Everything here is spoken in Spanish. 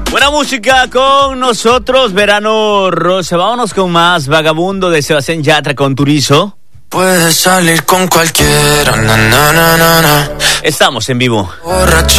Buena música con nosotros, Verano Rosa. Vámonos con más Vagabundo de Sebastián Yatra con Turizo. Puedes salir con cualquiera, na, na, na, na, na. Estamos en vivo. Borracha